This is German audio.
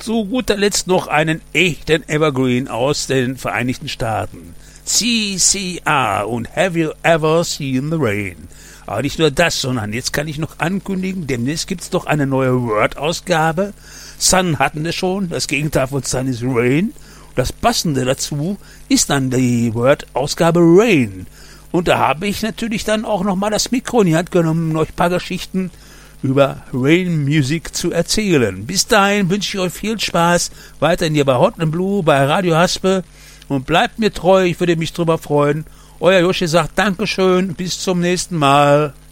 zu guter Letzt noch einen echten Evergreen aus den Vereinigten Staaten. CCR und Have You Ever Seen the Rain? Aber nicht nur das, sondern jetzt kann ich noch ankündigen, demnächst gibt's doch eine neue Word-Ausgabe. Sun hatten wir schon, das Gegenteil von Sun ist Rain. Und das Passende dazu ist dann die Word-Ausgabe Rain. Und da habe ich natürlich dann auch nochmal das Mikro in die Hand genommen, um euch ein paar Geschichten über Rain Music zu erzählen. Bis dahin wünsche ich euch viel Spaß, weiterhin hier bei Hot & Blue, bei Radio Haspe, und bleibt mir treu, ich würde mich drüber freuen. Euer Joshi sagt Dankeschön, bis zum nächsten Mal.